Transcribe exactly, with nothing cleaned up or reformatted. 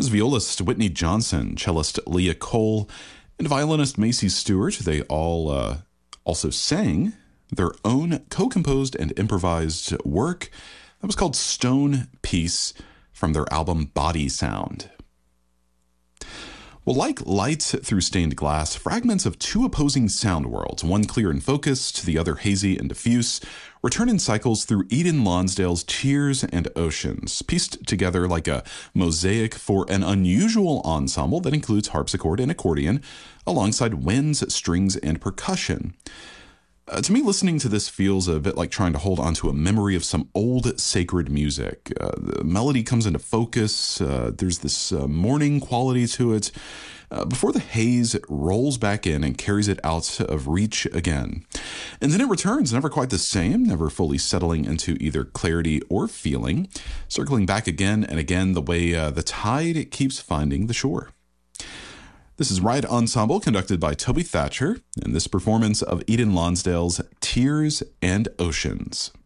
violist Whitney Johnson, cellist Leah Cole, and violinist Macy Stewart. They all uh, also sang their own co-composed and improvised work that was called Stone Piece from their album Body Sound. Well, like light through stained glass, fragments of two opposing sound worlds, one clear and focused, the other hazy and diffuse, return in cycles through Eden Lonsdale's Tears and Oceans, pieced together like a mosaic for an unusual ensemble that includes harpsichord and accordion, alongside winds, strings, and percussion. Uh, to me, listening to this feels a bit like trying to hold onto a memory of some old sacred music. Uh, the melody comes into focus. Uh, there's this uh, morning quality to it uh, before the haze rolls back in and carries it out of reach again. And then it returns, never quite the same, never fully settling into either clarity or feeling, circling back again and again the way uh, the tide keeps finding the shore. This is Ride Ensemble, conducted by Toby Thatcher, in this performance of Eden Lonsdale's Tears and Oceans.